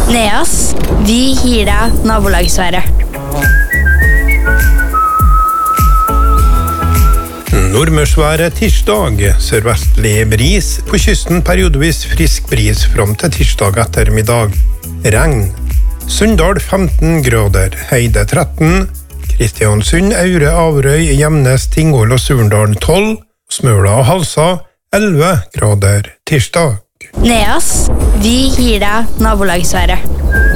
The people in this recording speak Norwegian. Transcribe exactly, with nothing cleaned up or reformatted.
Neas, vi gir deg nabolagsværet. Nordmørsværet tirsdag, sørvestlig bris, på kysten periodevis frisk bris frem til tirsdag ettermiddag. Regn. Sunndal femten grader, Heide tretten, Kristiansund, Aure, Averøy, Gjemnes, Tingvoll og Surndalen tolv, Smøla og Halsa elleve grader tirsdag. Neas, vi gir deg nabolagsværet.